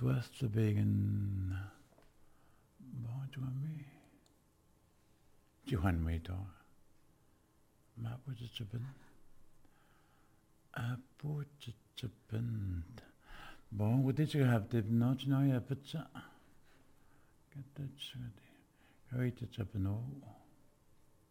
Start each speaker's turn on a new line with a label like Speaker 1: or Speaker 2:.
Speaker 1: Dwast begen Bonjourme Johan Meto Maputchapen Aputchapen. Bon, what did you have? Did not know you pizza? Get that shitty. Hurry to Chapano.